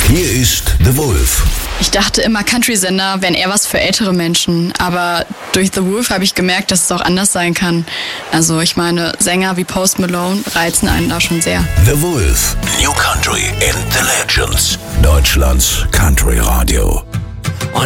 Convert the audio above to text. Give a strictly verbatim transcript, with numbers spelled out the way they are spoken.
Hier ist The Wolf. Ich dachte immer, Country-Sender wären eher was für ältere Menschen. Aber durch The Wolf habe ich gemerkt, dass es auch anders sein kann. Also ich meine, Sänger wie Post Malone reizen einen da schon sehr. The Wolf. New Country and the Legends. Deutschlands Country Radio.